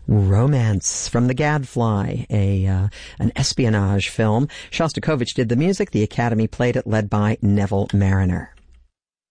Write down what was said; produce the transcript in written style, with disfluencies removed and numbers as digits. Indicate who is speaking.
Speaker 1: Romance from The Gadfly, an espionage film. Shostakovich did the music. The Academy played it, led by Neville Marriner.